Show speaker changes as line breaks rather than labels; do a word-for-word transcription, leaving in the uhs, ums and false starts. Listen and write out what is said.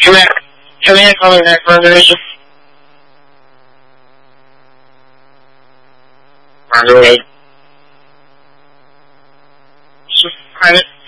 Come here. Come here, call me back for a minute. On the way. Private.